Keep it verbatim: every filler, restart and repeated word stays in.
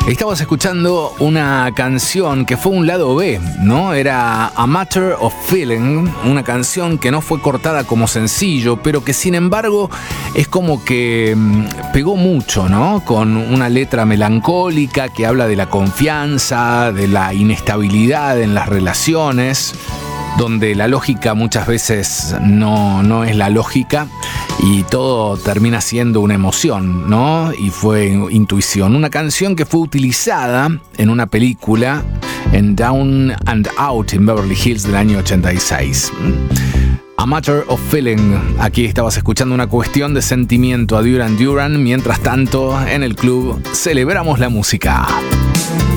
Estabas escuchando una canción que fue un lado B, ¿no? Era A Matter of Feeling, una canción que no fue cortada como sencillo, pero que sin embargo es como que pegó mucho, ¿no? Con una letra melancólica que habla de la confianza, de la inestabilidad en las relaciones, donde la lógica muchas veces no, no es la lógica y todo termina siendo una emoción, ¿no? Y fue intuición. Una canción que fue utilizada en una película, en Down and Out en Beverly Hills del año ochenta y seis. A Matter of Feeling. Aquí estabas escuchando una cuestión de sentimiento a Duran Duran. Mientras tanto, en el club celebramos la música.